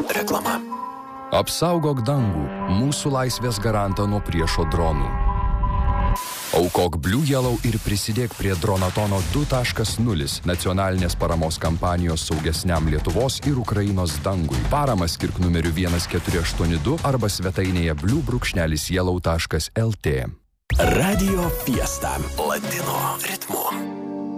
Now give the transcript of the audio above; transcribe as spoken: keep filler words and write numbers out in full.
Reklama. Apsaugok dangų, mūsų laisvės garantą nuo priešo dronų. Aukok Blue Yellow ir prisidėk prie Dronatono du taškas nulis nacionalinės paramos kampanijos saugesniam Lietuvos ir Ukrainos dangui. Paramą skirk numeriu vienas keturi aštuoni du arba svetainėje blue brūkšnelis yellow taškas lt. Radio Fiesta. Latino ritmu.